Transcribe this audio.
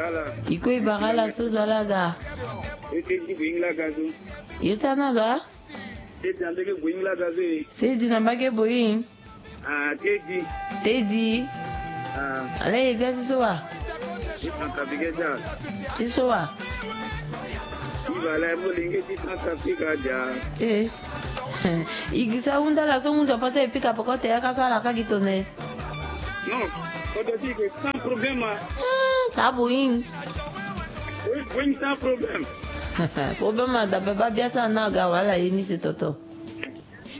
Ikui bagala suzalaga. Yetana za? Seji na mbake boyin. Teji. Ale vya sisowa. Sisowa. Igisa unda la songu ja pase pika pokote ya kasala kakitone. Non, on te dit que sans problème. Tabuin. Oui, sans problème. Problème da baba biata na ga wala yini sitoto.